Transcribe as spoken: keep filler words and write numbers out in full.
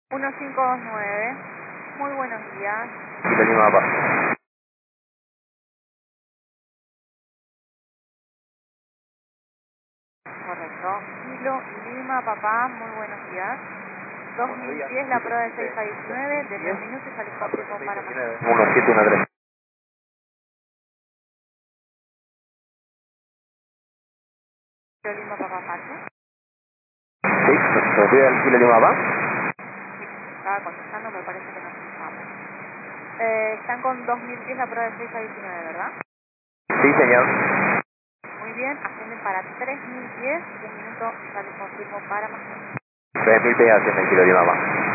uno cinco dos nueve. Muy buenos días. Kilo Lima Papá. Correcto. Kilo Lima Papá, muy buenos días. dos mil diez, la prueba de seis a diecinueve, de tres minutos al espacio con Panamá. uno siete uno tres. Kilo Lima Papá, Pacho. Sí, ¿se pide el Kilo Lima Papá? Estaba contestando, me parece que no se sabe. Eh, están con dos mil diez, la prueba de seis a diecinueve, ¿verdad? Sí, señor. Muy bien, ascienden para tres mil diez, un minuto, ya les confirmo para más. tres mil pesos en el Kilo Lima Papá.